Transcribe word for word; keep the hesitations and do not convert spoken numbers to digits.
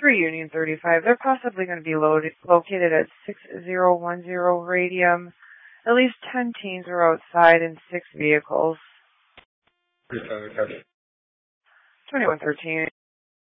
three Union thirty-five. They're possibly going to be loaded, located at six zero one zero Radium. At least ten teens are outside in six vehicles. twenty-one thirteen.